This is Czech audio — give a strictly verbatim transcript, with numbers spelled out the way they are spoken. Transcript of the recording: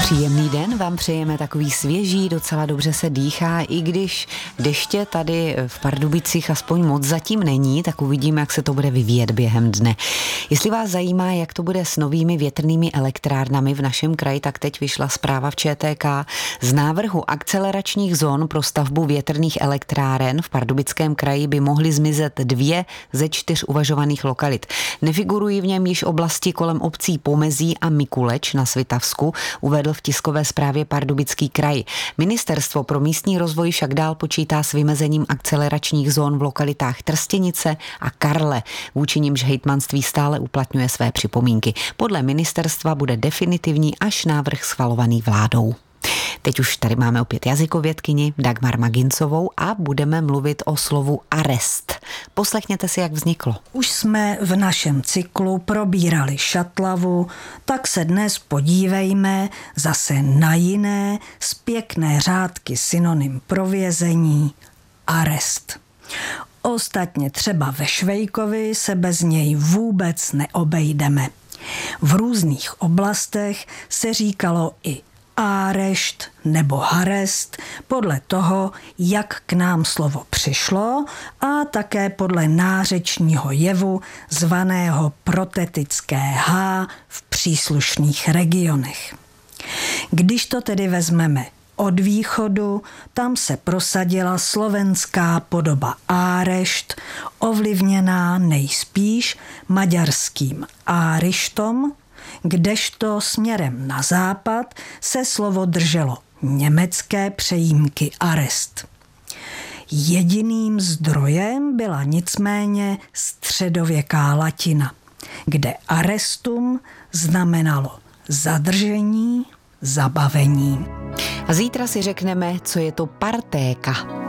Příjemný den vám přejeme, takový svěží, docela dobře se dýchá, i když deště tady v Pardubicích aspoň moc zatím není, tak uvidíme, jak se to bude vyvíjet během dne. Jestli vás zajímá, jak to bude s novými větrnými elektrárnami v našem kraji, tak teď vyšla zpráva v Č T K z návrhu akceleračních zón pro stavbu větrných elektráren v Pardubickém kraji by mohly zmizet dvě ze čtyř uvažovaných lokalit. Nefigurují v něm již oblasti kolem obcí Pomezí a Mikuleč na Svitavsku, uvedl v tiskové zprávě Pardubický kraj. Ministerstvo pro místní rozvoj však dál počítá s vymezením akceleračních zón v lokalitách Trstěnice a Karle. Vůči nimž hejtmanství stále uplatňuje své připomínky. Podle ministerstva bude definitivní až návrh schvalovaný vládou. Teď už tady máme opět jazykovědkyni Dagmar Magincovou a budeme mluvit o slovu arest. Poslechněte si, jak vzniklo. Už jsme v našem cyklu probírali šatlavu, tak se dnes podívejme zase na jiné z pěkné řádky synonym pro vězení arest. Ostatně třeba ve Švejkovi se bez něj vůbec neobejdeme. V různých oblastech se říkalo i árešt nebo harest podle toho, jak k nám slovo přišlo a také podle nářečního jevu zvaného protetické H v příslušných regionech. Když to tedy vezmeme od východu, tam se prosadila slovenská podoba árešt, ovlivněná nejspíš maďarským árištom, kdežto směrem na západ se slovo drželo německé přejímky arest. Jediným zdrojem byla nicméně středověká latina, kde arestum znamenalo zadržení, zabavení. A zítra si řekneme, co je to partéka.